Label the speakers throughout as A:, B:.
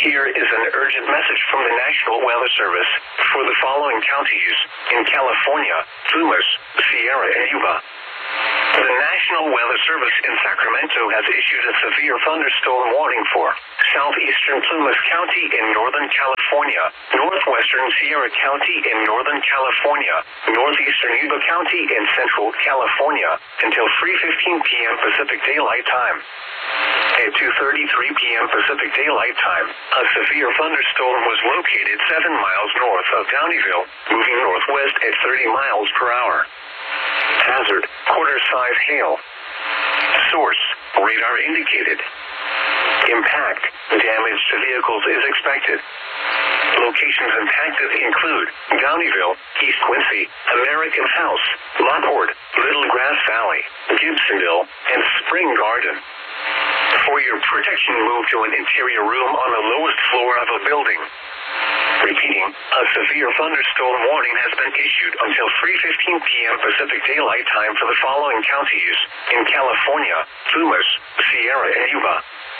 A: Here is an urgent message from the National Weather Service for the following counties in California, Plumas, Sierra, and Yuba. The National Weather Service in Sacramento has issued a severe thunderstorm warning for southeastern Plumas County in Northern California, northwestern Sierra County in Northern California, northeastern Yuba County in Central California until 3:15 p.m. Pacific Daylight Time. At 2:33 p.m. Pacific Daylight Time, a severe thunderstorm was located 7 miles north of Downeyville, moving northwest at 30 miles per hour. Hazard, quarter-size hail. Source, radar indicated. Impact, damage to vehicles is expected. Locations impacted include Downeyville, East Quincy, American House, Lockport, Little Grass Valley, Gibsonville, and Spring Garden. For your protection, move to an interior room on the lowest floor of a building. Repeating, a severe thunderstorm warning has been issued until 3:15 p.m. Pacific Daylight Time for the following counties in California, Plumas, Sierra, and Yuba.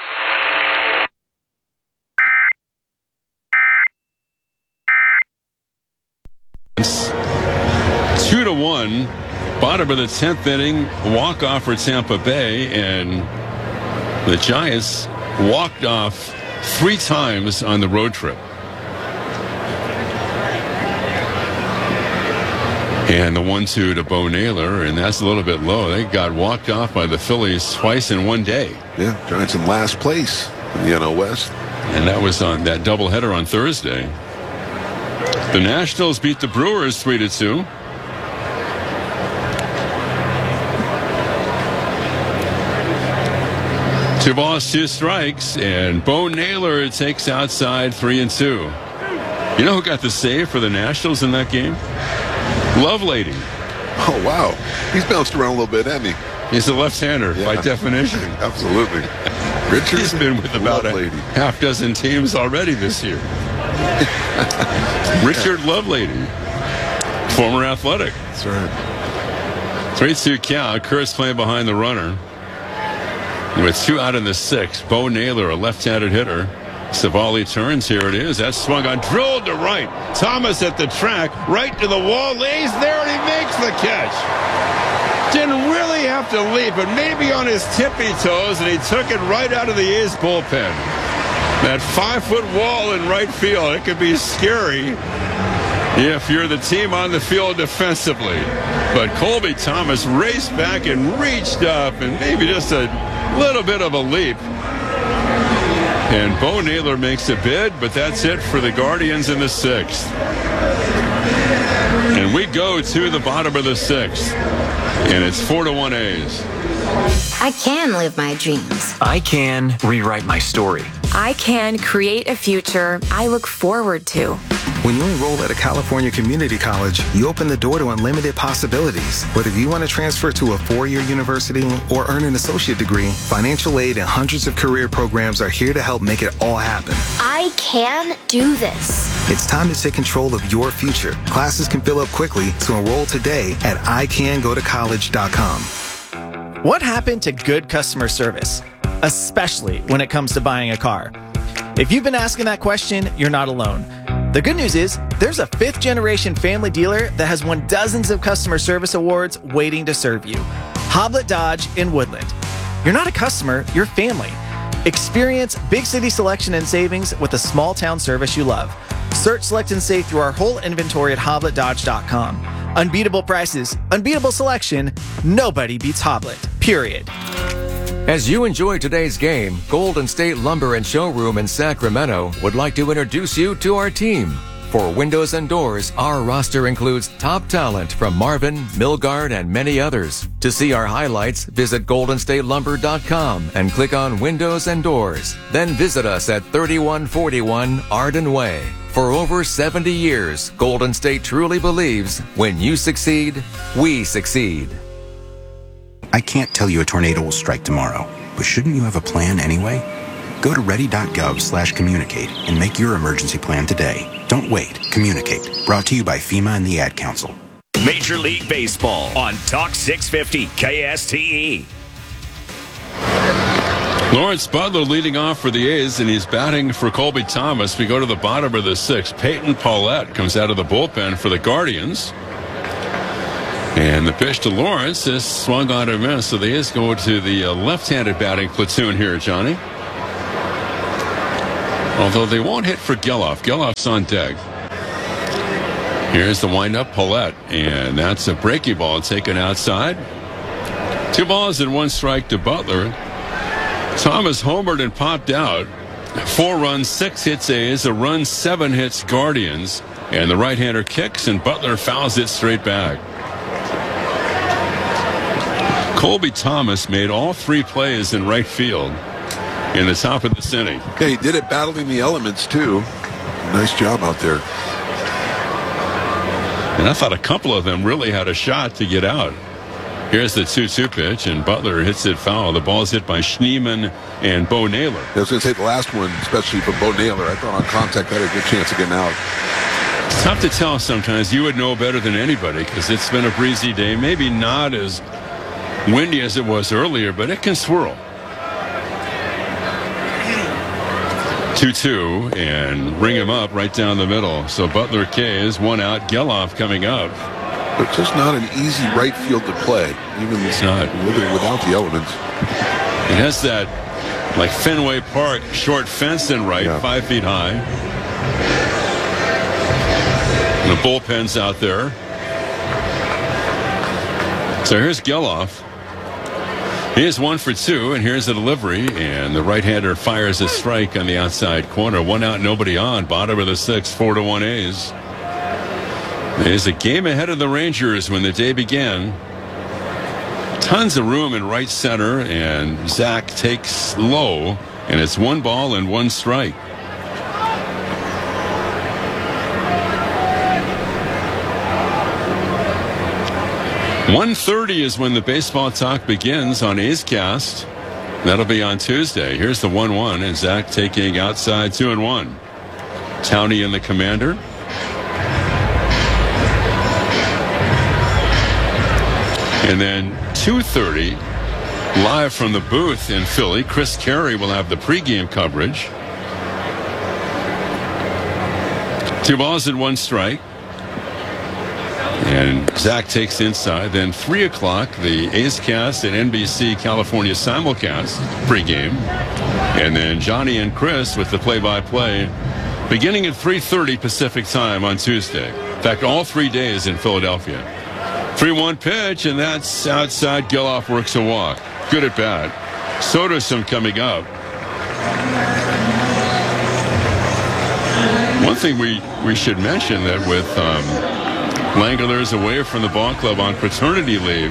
B: It's 2-1, bottom of the 10th inning, walk-off for Tampa Bay, and the Giants walked off 3 times on the road trip. And the 1-2 to Bo Naylor, and that's a little bit low. They got walked off by the Phillies twice in one day.
C: Yeah, Giants in last place in the NL West.
B: And that was on that doubleheader on Thursday. The Nationals beat the Brewers 3-2. Two balls, 2 strikes, and Bo Naylor takes outside 3-2. You know who got the save for the Nationals in that game? Lovelady.
C: Oh, wow. He's bounced around a little bit, hasn't he?
B: He's a left-hander, by definition.
C: Absolutely. Richard,
B: he's been with about a half dozen teams already this year. Richard Lovelady, former Athletic.
C: That's right.
B: 3-2 count. Kurtz playing behind the runner. With 2 out in the 6th, Bo Naylor, a left-handed hitter. Savali turns. Here it is. That's swung on. Drilled to right. Thomas at the track. Right to the wall. Lays there, and he makes the catch. Didn't really have to leap, but maybe on his tippy toes, and he took it right out of the A's bullpen. That 5-foot wall in right field, it could be scary if you're the team on the field defensively. But Colby Thomas raced back and reached up, and maybe just a little bit of a leap. And Bo Naylor makes a bid, but that's it for the Guardians in the 6th. And we go to the bottom of the 6th. And it's 4-1 A's.
D: I can live my dreams.
E: I can rewrite my story.
F: I can create a future I look forward to.
G: When you enroll at a California community college, you open the door to unlimited possibilities. Whether you want to transfer to a 4-year university or earn an associate degree, financial aid and hundreds of career programs are here to help make it all happen.
D: I can do this.
G: It's time to take control of your future. Classes can fill up quickly, so enroll today at icangotocollege.com.
H: What happened to good customer service, especially when it comes to buying a car? If you've been asking that question, you're not alone. The good news is, there's a 5th-generation family dealer that has won dozens of customer service awards waiting to serve you. Hoblet Dodge in Woodland. You're not a customer, you're family. Experience big city selection and savings with a small-town service you love. Search, select, and save through our whole inventory at HobletDodge.com. Unbeatable prices, unbeatable selection, nobody beats Hoblet, period.
I: As you enjoy today's game, Golden State Lumber and Showroom in Sacramento would like to introduce you to our team. For windows and doors, our roster includes top talent from Marvin, Milgard, and many others. To see our highlights, visit GoldenStateLumber.com and click on Windows and Doors. Then visit us at 3141 Arden Way. For over 70 years, Golden State truly believes when you succeed, we succeed.
J: I can't tell you a tornado will strike tomorrow, but shouldn't you have a plan anyway? Go to ready.gov/communicate and make your emergency plan today. Don't wait. Communicate. Brought to you by FEMA and the Ad Council.
K: Major League Baseball on Talk 650 KSTE.
B: Lawrence Butler leading off for the A's, and he's batting for Colby Thomas. We go to the bottom of the sixth. Peyton Paulette comes out of the bullpen for the Guardians. And the pitch to Lawrence is swung on a miss, so the A's go to the left-handed batting platoon here, Johnny. Although they won't hit for Geloff. Geloff's on deck. Here's the windup, Paulette, and that's a breaking ball taken outside. 2 balls and 1 strike to Butler. Thomas homered and popped out. 4 runs, 6 hits A's, a run, 7 hits Guardians. And the right-hander kicks, and Butler fouls it straight back. Colby Thomas made all 3 plays in right field in the top of this inning.
C: Yeah, he did it battling the elements, too. Nice job out there.
B: And I thought a couple of them really had a shot to get out. Here's the 2-2 pitch, and Butler hits it foul. The ball's hit by Schneemann and Bo Naylor.
C: I was going to say the last one, especially for Bo Naylor, I thought on contact had a good chance of getting out.
B: It's tough to tell sometimes. You would know better than anybody because it's been a breezy day. Maybe not as windy as it was earlier, but it can swirl. 2-2, and ring him up right down the middle. So Butler K's 1 out. Geloff coming up.
C: But just not an easy right field to play, even
B: it's not
C: without the elements.
B: It has that like Fenway Park short fence in right, 5 feet high. And the bullpen's out there. So here's Geloff. He is 1 for 2, and here's the delivery, and the right-hander fires a strike on the outside corner. 1 out, nobody on. Bottom of the 6th, 4-1 A's. There's a game ahead of the Rangers when the day began. Tons of room in right center, and Zach takes low, and it's 1 ball and 1 strike. .1:30 is when the baseball talk begins on A's Cast. That'll be on Tuesday. Here's the 1-1, and Zach taking outside 2-1. Towney and the Commander. And then 2:30, live from the booth in Philly, Chris Carey will have the pregame coverage. 2 balls and 1 strike. And Zach takes inside. Then 3 o'clock, the A's Cast and NBC California simulcast pregame. And then Johnny and Chris with the play-by-play beginning at 3:30 Pacific time on Tuesday. In fact, all 3 days in Philadelphia. 3-1 pitch, and that's outside. Geloff works a walk. Good at bat. Soderstrom coming up. One thing we should mention that with Langler's away from the ball club on paternity leave,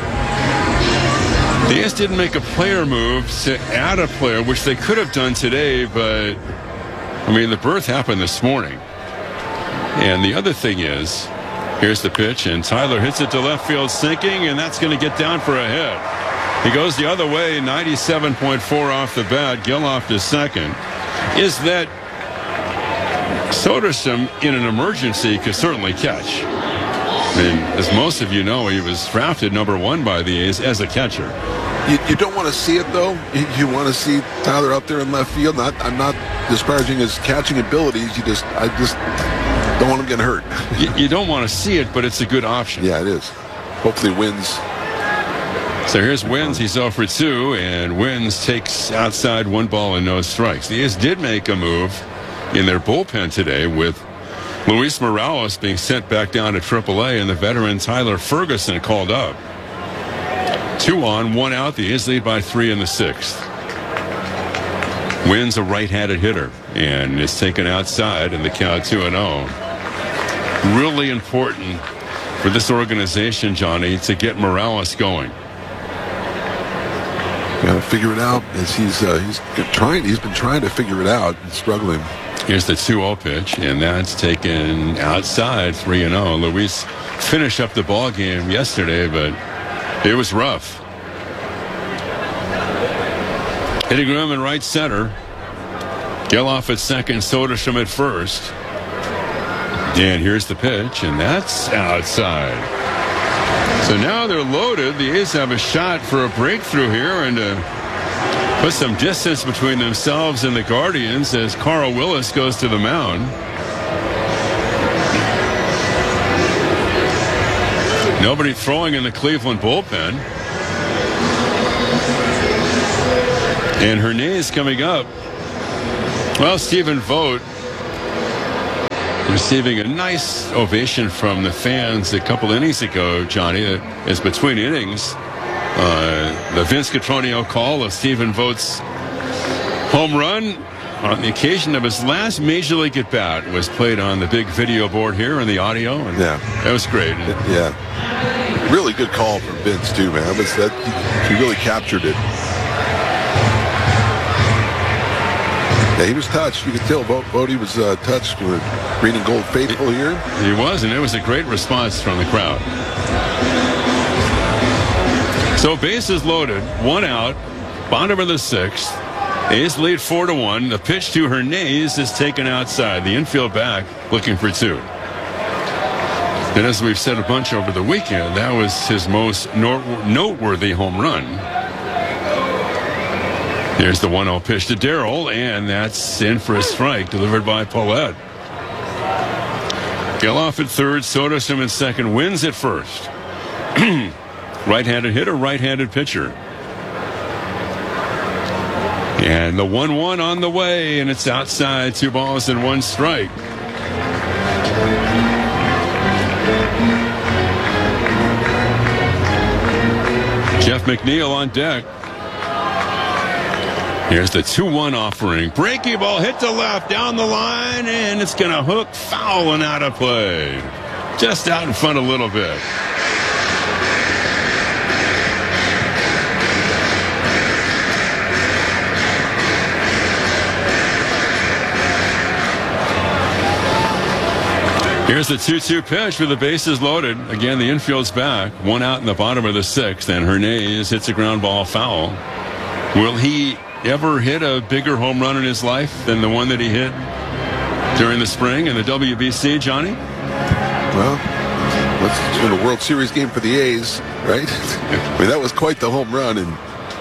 B: the A's didn't make a player move to add a player, which they could have done today, but I mean, the birth happened this morning. And the other thing is, here's the pitch, and Tyler hits it to left field sinking, and that's going to get down for a hit. He goes the other way, 97.4 off the bat. Geloff to second. Is that Soderstrom in an emergency could certainly catch. I mean, as most of you know, he was drafted #1 by the A's as a catcher.
C: You don't want to see it, though. You want to see Tyler out there in left field. I'm not disparaging his catching abilities. I just don't want him getting hurt.
B: You don't want to see it, but it's a good option.
C: Yeah, it is. Hopefully wins.
B: So here's Wins. He's 0 for 2, and Wins takes outside 1 ball and no strikes. The A's did make a move in their bullpen today with Luis Morales being sent back down to AAA and the veteran Tyler Ferguson called up. 2 on, 1 out. The A's lead by 3 in the 6th. Wins a right-handed hitter and is taken outside in the count 2-0. Really important for this organization, Johnny, to get Morales going.
C: Got to figure it out. As he's been trying to figure it out and struggling.
B: Here's the 2-0 pitch, and that's taken outside 3-0. Luis finished up the ball game yesterday, but it was rough. Hitting room in right center. Geloff at second, Soderstrom at first. And here's the pitch, and that's outside. So now they're loaded. The A's have a shot for a breakthrough here and Put some distance between themselves and the Guardians as Carl Willis goes to the mound. Nobody throwing in the Cleveland bullpen. And Hernandez coming up. Well, Stephen Vogt receiving a nice ovation from the fans a couple innings ago, Johnny, as between innings. The Vince Cotroneo call of Stephen Vogt's home run on the occasion of his last Major League at-bat was played on the big video board here in the audio. And that was great.
C: Yeah. Really good call from Vince, too, man. He really captured it. Yeah, he was touched. You could tell Bodie was touched with green and gold faithful here.
B: He was, and it was a great response from the crowd. So bases loaded, 1 out, bottom of the 6th. A's lead 4-1. The pitch to Hernandez is taken outside. The infield back looking for 2. And as we've said a bunch over the weekend, that was his most noteworthy home run. Here's the 1-0 pitch to Darrell, and that's in for a strike delivered by Paulette. Geloff at third, Soderstrom in second, wins at first. Right-handed hitter, right-handed pitcher. And the 1-1 on the way, and it's outside, 2 balls and 1 strike. Jeff McNeil on deck. Here's the 2-1 offering. Breaking ball hit to left, down the line, and it's going to hook foul and out of play. Just out in front a little bit. Here's the 2-2 pitch with the bases loaded. Again, the infield's back. 1 out in the bottom of the 6th, and Hernandez hits a ground ball foul. Will he ever hit a bigger home run in his life than the one that he hit during the spring in the WBC, Johnny?
C: Well, let's win a World Series game for the A's, right? I mean, that was quite the home run in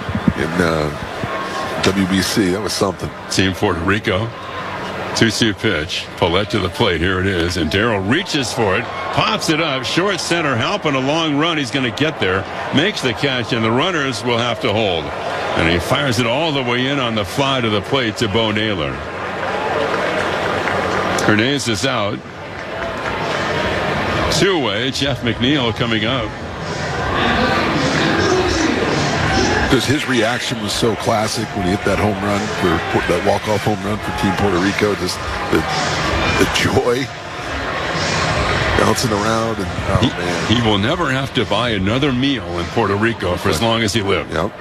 C: WBC. That was something.
B: Team Puerto Rico. 2-2 pitch. Paulette to the plate. Here it is. And Darrell reaches for it. Pops it up. Short center. Helping a long run. He's going to get there. Makes the catch. And the runners will have to hold. And he fires it all the way in on the fly to the plate to Bo Naylor. Hernandez is out. 2 away. Jeff McNeil coming up.
C: Because his reaction was so classic when he hit that home run, that walk-off home run for Team Puerto Rico. Just the joy bouncing around. And
B: he will never have to buy another meal in Puerto Rico for as long as he lives.
C: Yep.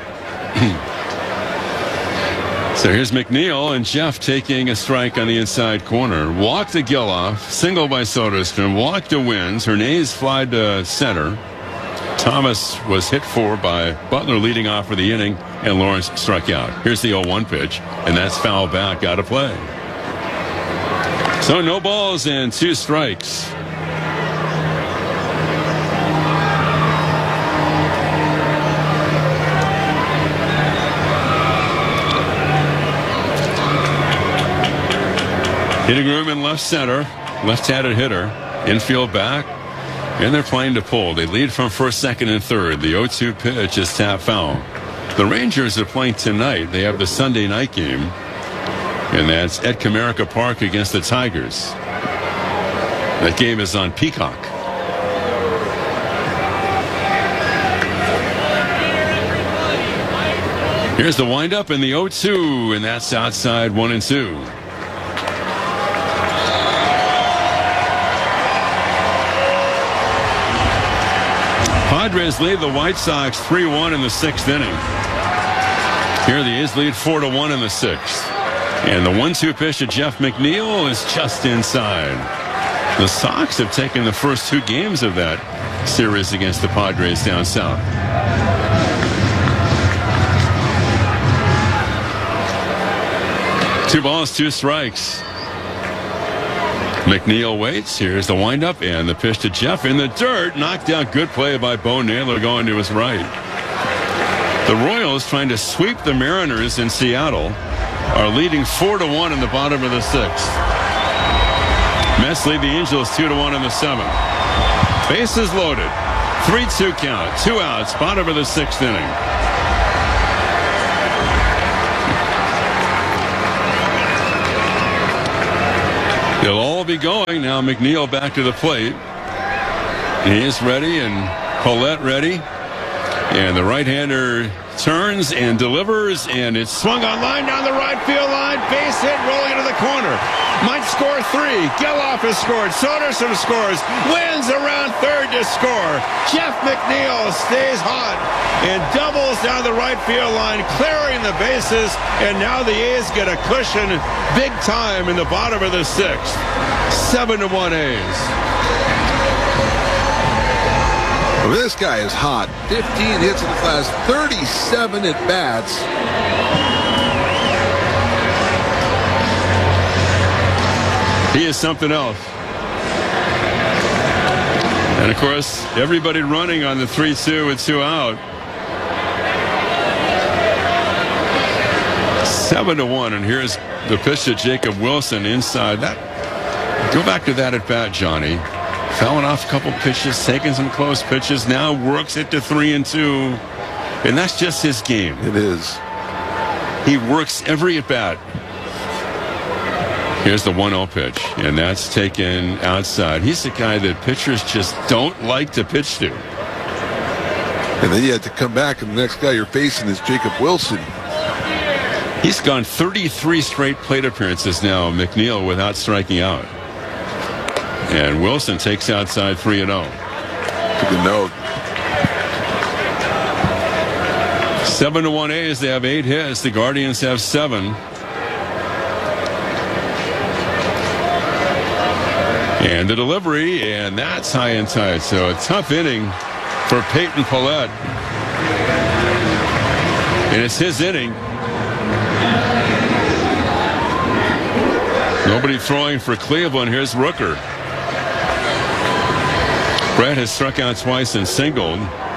B: So here's McNeil, and Jeff taking a strike on the inside corner. Walk to Geloff, single by Soderstrom, walk to Wins. Hernandez fly to center. Thomas was hit for by Butler leading off for the inning, and Lawrence struck out. Here's the 0-1 pitch, and that's foul back out of play. So no balls and 2 strikes. Hitting room in left center, left-handed hitter, infield back. And they're playing to pull. They lead from first, second, and third. The 0-2 pitch is tap foul. The Rangers are playing tonight. They have the Sunday night game. And that's at Comerica Park against the Tigers. That game is on Peacock. Here's the windup in the 0-2, and that's outside 1-2. Padres lead the White Sox 3-1 in the 6th inning. Here the A's lead 4-1 in the 6th. And the 1-2 pitch to Jeff McNeil is just inside. The Sox have taken the first 2 games of that series against the Padres down south. Two balls, 2 strikes. McNeil waits. Here's the windup and the pitch to Jeff in the dirt. Knocked out. Good play by Bo Naylor going to his right. The Royals Angels, trying to sweep the Mariners in Seattle, are leading 4-1 in the bottom of the 6th. Mets lead the Angels 2-1 in the 7th. Bases loaded. 3-2 count. 2 outs. Bottom of the 6th inning. They'll all be going now. McNeil back to the plate. He is ready, and Paulette ready. And the right-hander turns and delivers, and it's swung on line down the right field line. Base hit, rolling into the corner. Might score 3. Geloff has scored. Soderson scores. Wins around third to score. Jeff McNeil stays hot and doubles down the right field line, clearing the bases. And now the A's get a cushion big time in the bottom of the 6th. 7-1 A's.
C: Well, this guy is hot. 15 hits in the last 37 at bats.
B: He is something else. And of course, everybody running on the 3-2 with 2 out. 7-1, and here's the pitch to Jacob Wilson inside. That. Go back to that at bat, Johnny. Fouling off a couple pitches, taking some close pitches, now works it to 3-2. And that's just his game.
C: It is.
B: He works every at bat. Here's the 1-0 pitch, and that's taken outside. He's the guy that pitchers just don't like to pitch to.
C: And then you have to come back, and the next guy you're facing is Jacob Wilson.
B: He's gone 33 straight plate appearances now, McNeil, without striking out. And Wilson takes outside 3-0.
C: Good note.
B: 7-1 A's. They have 8 hits. The Guardians have 7. And the delivery, and that's high and tight. So a tough inning for Peyton Paulette. And it's his inning. Nobody throwing for Cleveland. Here's Rooker. Brett has struck out twice and singled.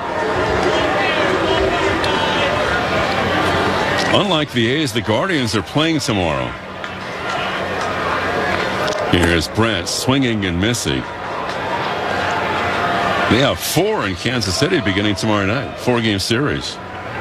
B: Unlike the A's, the Guardians are playing tomorrow. Here's Brent swinging and missing. They have 4 in Kansas City beginning tomorrow night. 4-game series.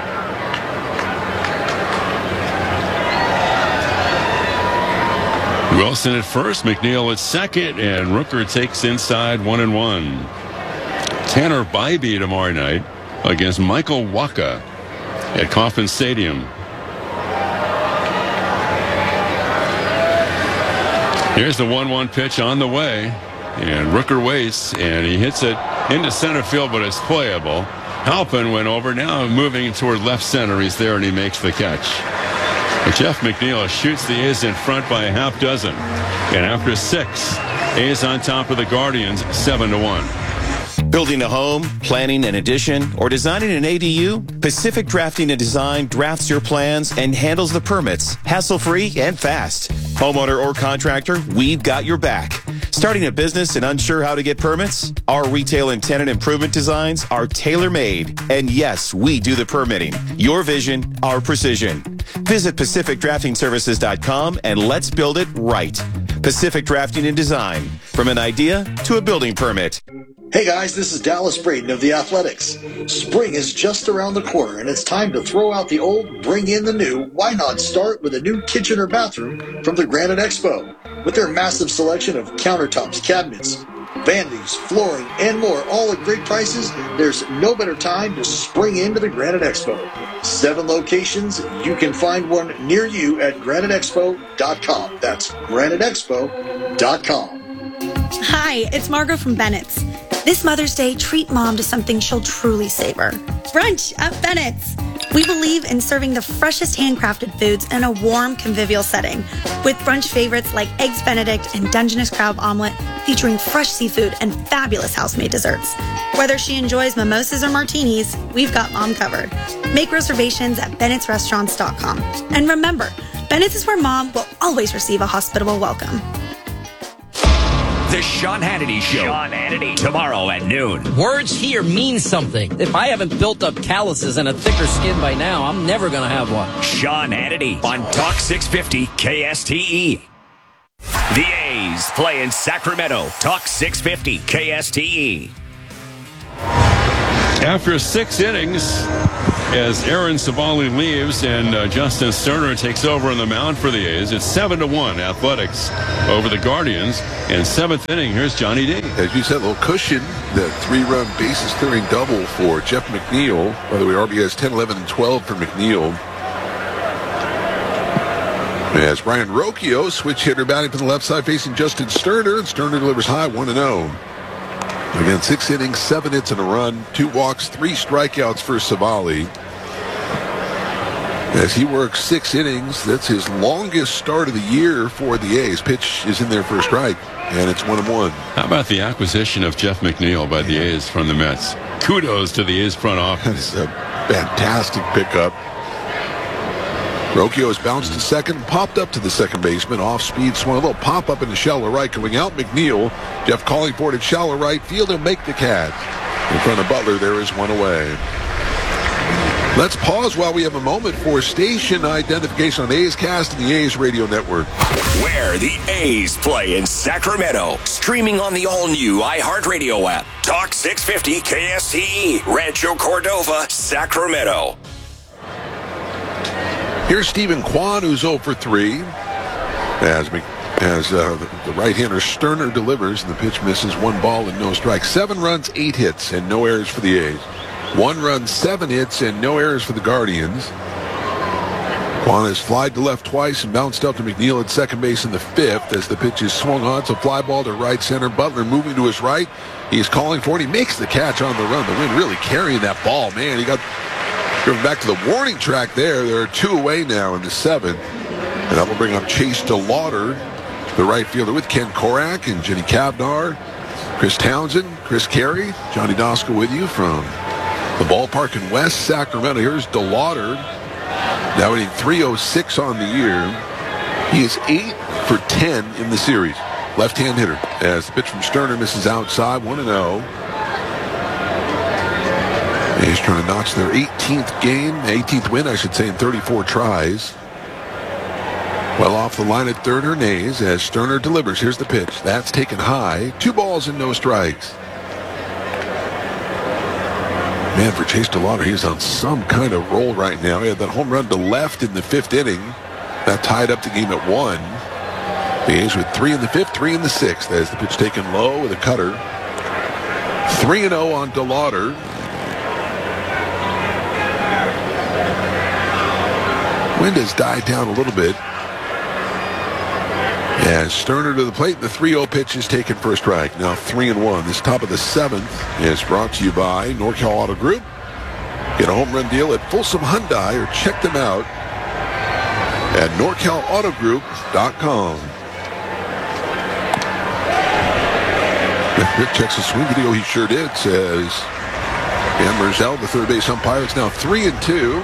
B: Wilson at first, McNeil at second, and Rooker takes inside 1-1. Tanner Bybee tomorrow night against Michael Wacha at Kauffman Stadium. Here's the 1-1 pitch on the way, and Rooker waits, and he hits it into center field, but it's playable. Halpin went over, now moving toward left center. He's there, and he makes the catch. But Jeff McNeil shoots the A's in front by a half dozen. And after 6, A's on top of the Guardians, 7-1.
K: Building a home, planning an addition, or designing an ADU? Pacific Drafting and Design drafts your plans and handles the permits, hassle-free and fast. Homeowner or contractor, we've got your back. Starting a business and unsure how to get permits? Our retail and tenant improvement designs are tailor-made. And yes, we do the permitting. Your vision, our precision. Visit PacificDraftingServices.com and let's build it right. Pacific Drafting and Design. From an idea to a building permit.
L: Hey guys, this is Dallas Braden of The Athletics. Spring is just around the corner and it's time to throw out the old, bring in the new. Why not start with a new kitchen or bathroom from the Granite Expo? With their massive selection of countertops, cabinets, vanities, flooring, and more, all at great prices, there's no better time to spring into the Granite Expo. 7 locations. You can find one near you at GraniteExpo.com. That's GraniteExpo.com.
M: Hi, it's Margot from Bennett's. This Mother's Day, treat Mom to something she'll truly savor. Brunch at Bennett's. We believe in serving the freshest handcrafted foods in a warm, convivial setting, with brunch favorites like Eggs Benedict and Dungeness Crab Omelet, featuring fresh seafood and fabulous house-made desserts. Whether she enjoys mimosas or martinis, we've got Mom covered. Make reservations at Bennett'sRestaurants.com. And remember, Bennett's is where Mom will always receive a hospitable welcome.
N: The Sean Hannity Show. Sean Hannity. Tomorrow at noon.
O: Words here mean something. If I haven't built up calluses and a thicker skin by now, I'm never going to have one.
N: Sean Hannity on Talk 650 KSTE. The A's play in Sacramento. Talk 650 KSTE.
B: After 6 innings, as Aaron Savali leaves and Justin Sterner takes over on the mound for the A's, it's 7-1 Athletics over the Guardians. And 7th inning, here's Johnny D.
C: As you said, a little cushion, that 3-run bases clearing double for Jeff McNeil. By the way, RBIs 10, 11, and 12 for McNeil. As Brian Rocchio, switch hitter, batting from the left side, facing Justin Sterner. And Sterner delivers high, 1-0. Again, 6 innings, 7 hits and a run, 2 walks, 3 strikeouts for Savali. As he works 6 innings, that's his longest start of the year for the A's. Pitch is in there for a strike, and it's 1-1.
B: How about the acquisition of Jeff McNeil by the A's from the Mets? Kudos to the A's front office.
C: That's a fantastic pickup. Rocchio has bounced to second, popped up to the second baseman, off speed, swung a little pop up into shallow right, going out McNeil. Jeff calling for it at shallow right field and make the catch. In front of Butler, there is one away. Let's pause while we have a moment for station identification on A's Cast and the A's Radio Network.
N: Where the A's play in Sacramento. Streaming on the all-new iHeartRadio app. Talk 650 KSTE, Rancho Cordova, Sacramento.
C: Here's Stephen Kwan, who's 0 for 3. As the right-hander Sterner delivers, and the pitch misses, 1 ball and no strikes. 7 runs, 8 hits, and no errors for the A's. 1 run, 7 hits, and no errors for the Guardians. Kwan has flied to left twice and bounced up to McNeil at second base in the 5th as the pitch is swung on. It's a fly ball to right center. Butler moving to his right. He's calling for it. He makes the catch on the run. The wind really carrying that ball. Man, he got driven back to the warning track there. There are 2 away now in the 7th. And that will bring up Chase DeLauder, the right fielder, with Ken Korak and Jenny Cavnar, Chris Townsend, Chris Carey, Johnny Doska with you from the ballpark in West Sacramento. Here's DeLauder, now hitting .306 on the year. He is 8 for 10 in the series. Left-hand hitter as the pitch from Sterner misses outside, 1-0. He's trying to notch their 18th win, I should say, in 34 tries. Well off the line at third, Hernandez as Sterner delivers. Here's the pitch. That's taken high. 2 balls and no strikes. Man, for Chase DeLauder, he's on some kind of roll right now. He had that home run to left in the 5th inning. That tied up the game at 1. The A's with 3 in the 5th, 3 in the 6th. As the pitch taken low with a cutter. 3-0 on DeLauder. Wind has died down a little bit. As Sterner to the plate, the 3-0 pitch is taken for a strike. Now 3-1. This top of the 7th is brought to you by NorCal Auto Group. Get a home run deal at Folsom Hyundai or check them out at NorCalAutoGroup.com. Rick checks the swing video. He sure did, says Dan Merzel, the third base umpire. It's now 3-2.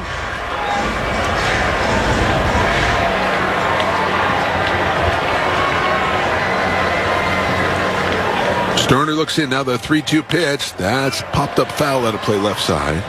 C: Sterner looks in, now the 3-2 pitch. That's popped up foul out of play left side.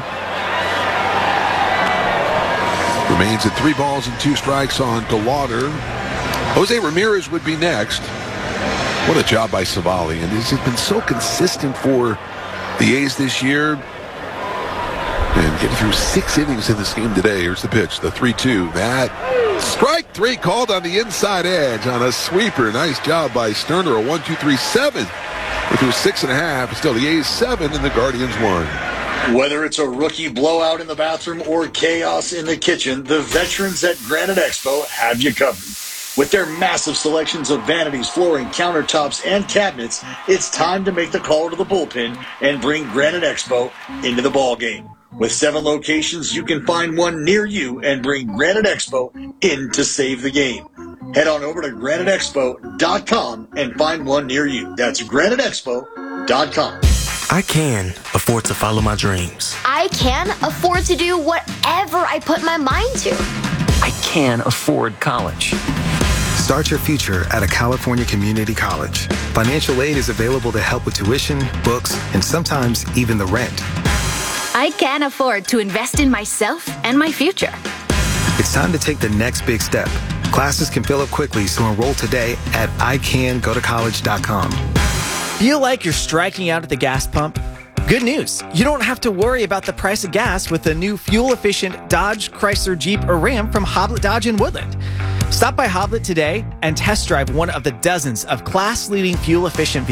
C: Remains at 3 balls and 2 strikes on DeLauder. Jose Ramirez would be next. What a job by Savali. And he's been so consistent for the A's this year. And getting through 6 innings in this game today. Here's the pitch, the 3-2. That strike 3 called on the inside edge on a sweeper. Nice job by Sterner, a 1-2-3-7. Which was 6.5. Still the A's 7 and the Guardians 1.
L: Whether it's a rookie blowout in the bathroom or chaos in the kitchen, the veterans at Granite Expo have you covered. With their massive selections of vanities, flooring, countertops, and cabinets, it's time to make the call to the bullpen and bring Granite Expo into the ballgame. With 7 locations, you can find one near you and bring Granite Expo in to save the game. Head on over to GraniteExpo.com and find one near you. That's GraniteExpo.com.
P: I can afford to follow my dreams.
D: I can afford to do whatever I put my mind to.
E: I can afford college.
G: Start your future at a California community college. Financial aid is available to help with tuition, books, and sometimes even the rent.
D: I can afford to invest in myself and my future.
G: It's time to take the next big step. Classes can fill up quickly, so enroll today at icangotocollege.com.
H: Feel like you're striking out at the gas pump? Good news. You don't have to worry about the price of gas with the new fuel-efficient Dodge, Chrysler, Jeep, or Ram from Hoblet Dodge in Woodland. Stop by Hoblet today and test drive one of the dozens of class-leading fuel-efficient vehicles